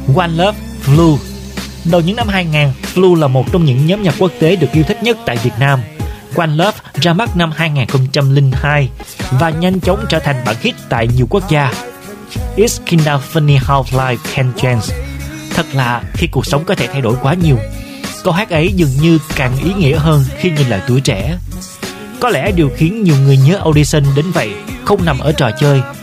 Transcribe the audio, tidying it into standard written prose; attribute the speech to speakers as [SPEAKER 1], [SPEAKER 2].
[SPEAKER 1] One Love, Blue. Đầu những năm 2000, Blue là một trong những nhóm nhạc quốc tế được yêu thích nhất tại Việt Nam. One Love ra mắt năm 2002 và nhanh chóng trở thành bản hit tại nhiều quốc gia. It's kinda funny how life can change. Thật lạ khi cuộc sống có thể thay đổi quá nhiều. Câu hát ấy dường như càng ý nghĩa hơn khi nhìn lại tuổi trẻ. Có lẽ điều khiến nhiều người nhớ Audition đến vậy không nằm ở trò chơi